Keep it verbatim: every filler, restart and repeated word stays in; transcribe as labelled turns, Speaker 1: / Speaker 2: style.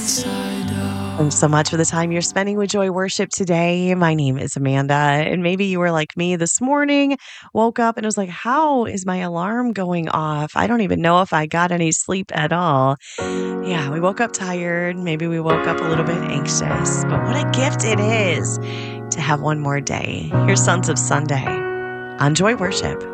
Speaker 1: Thanks so much for the time you're spending with Joy Worship today. My name is Amanda, and maybe you were like me this morning, woke up and was like, how is my alarm going off? I don't even know if I got any sleep at all. Yeah, we woke up tired. Maybe we woke up a little bit anxious, but what a gift it is to have one more day. Here's Sons of Sunday on Joy Worship.